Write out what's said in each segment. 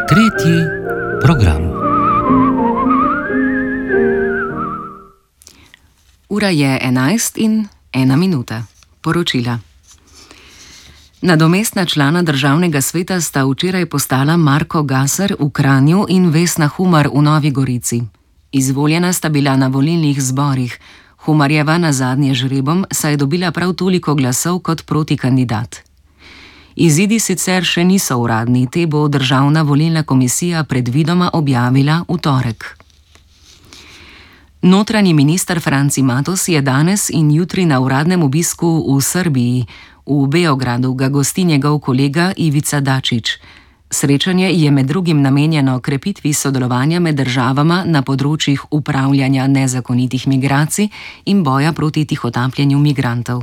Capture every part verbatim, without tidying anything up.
Tretji program. Ura je enajst in ena minuta. Poročila. Nadomestna člana državnega sveta sta včeraj postala Marko Gasser v Kranju in Vesna Humar v Novi Gorici. Izvoljena sta bila na volilnih zborih. Humarjeva na zadnje žrebom saj je dobila prav toliko glasov kot protikandidat. Izidi sicer še niso uradni, te bo Državna volilna komisija predvidoma objavila v torek. Notranji minister Franci Matos je danes in jutri na uradnem obisku v Srbiji. V Beogradu ga gosti njegov kolega Ivica Dačić. Srečanje je med drugim namenjeno krepitvi sodelovanja med državama na področjih upravljanja nezakonitih migracij in boja proti tihotapljenju migrantov.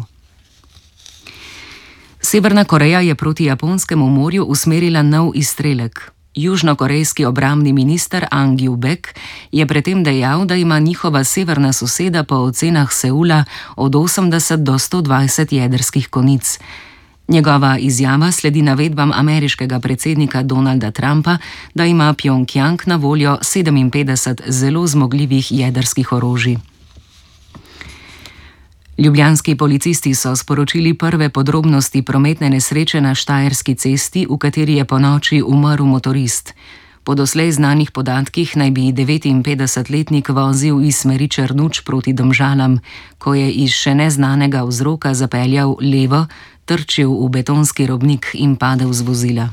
Severna Koreja je proti Japonskemu morju usmerila nov izstrelek. Južnokorejski obrambni minister Ang Ju-bek je predtem dejal, da ima njihova severna soseda po ocenah Seula od osemdeset do sto dvajset jedrskih konic. Njegova izjava sledi navedbam ameriškega predsednika Donalda Trumpa, da ima Pjongjang na voljo sedeminpetdeset zelo zmogljivih jedrskih orožij. Ljubljanski policisti so sporočili prve podrobnosti prometne nesreče na Štajerski cesti, v kateri je ponoči umrl motorist. Po doslej znanih podatkih naj bi devetinpetdesetletnik vozil iz smeri Črnuč proti Domžalam, ko je iz še neznanega vzroka zapeljal levo, trčil v betonski robnik in padel z vozila.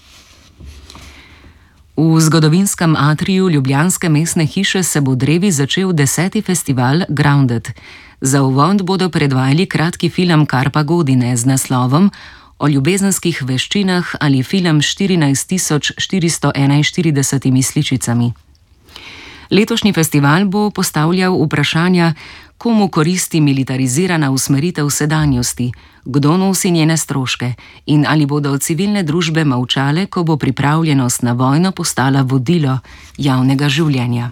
V zgodovinskem atriju ljubljanske mestne hiše se bo drevi začel deseti festival Grounded. Za uvod bodo predvajali kratki film Karpa Godine z naslovom O ljubezenskih veščinah ali film s štirinajst tisoč štiristo enainštiridesetimi sličicami. Letošnji festival bo postavljal vprašanja, komu koristi militarizirana usmeritev sedanjosti, kdo nosi njene stroške in ali bodo civilne družbe molčale, ko bo pripravljenost na vojno postala vodilo javnega življenja.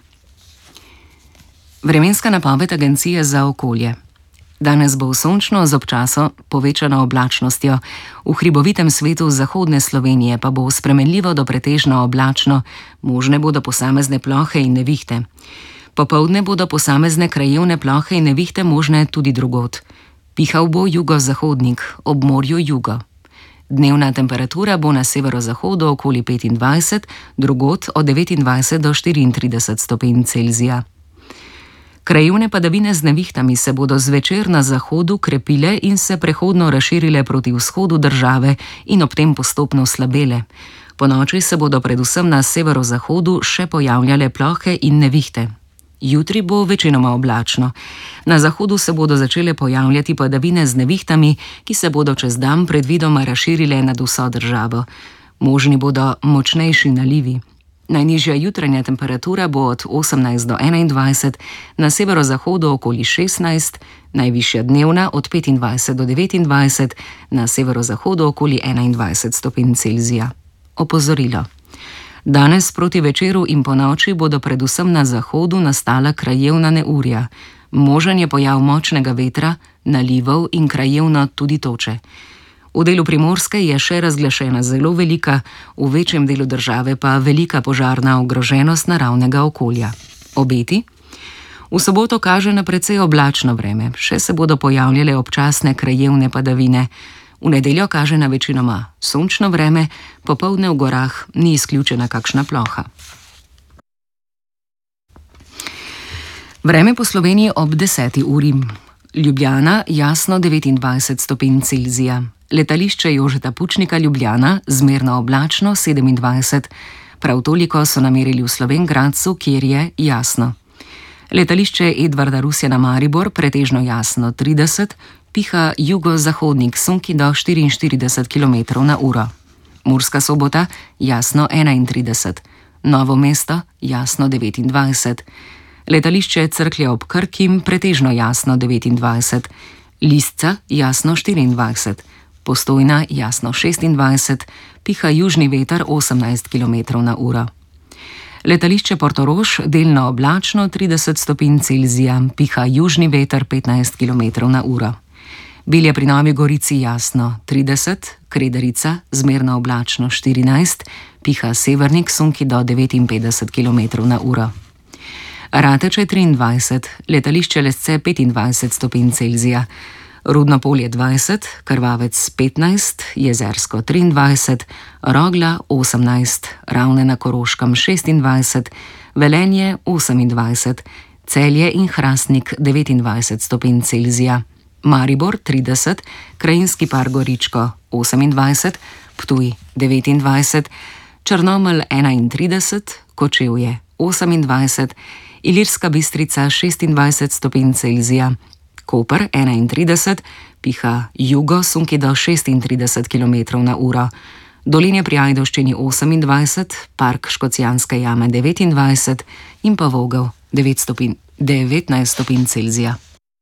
Vremenska napoved Agencije za okolje. Danes bo sončno z občasno povečano oblačnostjo, v hribovitem svetu zahodne Slovenije pa bo spremenljivo do pretežno oblačno, možne bodo posamezne plohe in nevihte. Popoldne bodo posamezne krajevne plohe in nevihte možne tudi drugod. Pihal bo jugozahodnik, ob morju jugo. Dnevna temperatura bo na severozahodu okoli petindvajset, drugod od devetindvajset do štiriintrideset stopinj Celzija. Krajevne padavine z nevihtami se bodo zvečer na zahodu krepile in se prehodno razširile proti vzhodu države in ob tem postopno slabele. Ponoči se bodo predvsem na severozahodu še pojavljale plohe in nevihte. Jutri bo večinoma oblačno. Na zahodu se bodo začele pojavljati padavine z nevihtami, ki se bodo čez dan predvidoma razširile nad vso državo. Možni bodo močnejši nalivi. Najnižja jutranja temperatura bo od osemnajst do enaindvajset, na severozahodu okoli šestnajst, najvišja dnevna od petindvajset do devetindvajset, na severozahodu okoli enaindvajset stopinj Celzija. Opozorilo. Danes proti večeru in ponoči bodo predvsem na zahodu nastala krajevna neurja. Možen je pojav močnega vetra, nalivov in krajevno tudi toče. V delu Primorske je še razglašena zelo velika, v večjem delu države pa velika požarna ogroženost naravnega okolja. Obeti? V soboto kaže na precej oblačno vreme, še se bodo pojavljale občasne krajevne padavine. V nedeljo kaže na večinoma sončno vreme, popoldne v gorah ni izključena kakšna ploha. Vreme po Sloveniji ob deseti uri. Ljubljana jasno devetindvajset stopinj Celzija. Letališče Jožeta Pučnika Ljubljana zmerno oblačno sedemindvajset. Prav toliko so namerili v Slovenj Gradcu, kjer je jasno. Letališče Edvarda Rusjana Maribor pretežno jasno trideset, piha jugozahodnik sunki do štiriinštirideset kilometrov na uro. Murska Sobota jasno enaintrideset. Novo mesto jasno devetindvajset. Letališče Cerklje ob Krkim pretežno jasno devetindvajset. Lisca jasno štiriindvajset. Postojna jasno šestindvajset, piha južni veter osemnajst kilometrov na uro. Letališče Portorož delno oblačno trideset stopinj Celzija, piha južni veter petnajst kilometrov na uro. Bilje pri Novi Gorici jasno trideset, Kredarica zmerno oblačno štirinajst, piha severnik, sunki do devetinpetdeset kilometrov na uro. Rateče triindvajset, letališče Lesce petindvajset stopinj Celzija, Rudno Polje dvajset, Krvavec petnajst, Jezersko triindvajset, Rogla osemnajst, Ravne na Koroškem šestindvajset, Velenje osemindvajset, Celje in Hrastnik devetindvajset stopinj Celzija, Maribor trideset, Krajinski par Goričko osemindvajset, Ptuj devetindvajset, Črnomelj enaintrideset, Kočevje osemindvajset, Ilirska Bistrica šestindvajset stopinj Celzija, Koper enaintrideset, piha jugo, sunki do šestintrideset kilometrov na uro, Dolinje pri Ajdovščini osemindvajset, Park Škocjanske jame devetindvajset in pa Vogel devetnajst stopinj Celzija.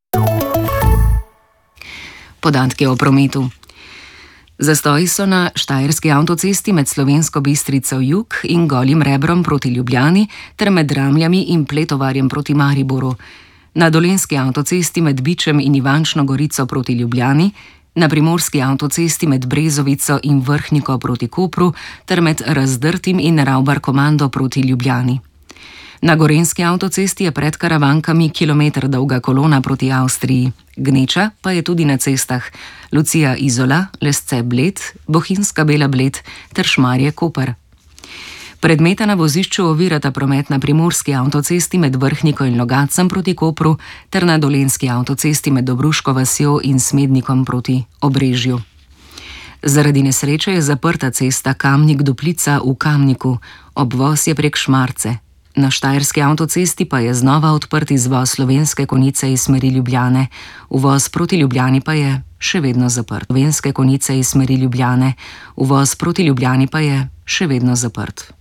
Podatki o prometu. Zastoji so na Štajerski avtocesti med Slovensko Bistrico jug in Golim Rebrom proti Ljubljani ter med Ramljami in Pletovarjem proti Mariboru, na Dolenjski avtocesti med Bičem in Ivančno Gorico proti Ljubljani, na Primorski avtocesti med Brezovico in Vrhniko proti Kopru ter med Razdrtim in Ravbar-Komando proti Ljubljani. Na Gorenjski avtocesti je pred Karavankami kilometer dolga kolona proti Avstriji, gneča pa je tudi na cestah Lucija Izola, Lesce Bled, Bohinjska Bela Bled ter Šmarje Koper. Predmeta na vozišču ovirata promet na Primorski avtocesti med Vrhniko in Logatcem proti Kopru ter na Dolenjski avtocesti med Dobruško vasjo in Smednikom proti Obrežju. Zaradi nesreče je zaprta cesta Kamnik-Duplica v Kamniku, obvoz je prek Šmarce. Na Štajerski avtocesti pa je znova odprt izvoz Slovenske Konjice iz smeri Ljubljane, uvoz proti Ljubljani pa je še vedno zaprt. Slovenske Konjice iz smeri Ljubljane, uvoz proti Ljubljani pa je še vedno zaprt.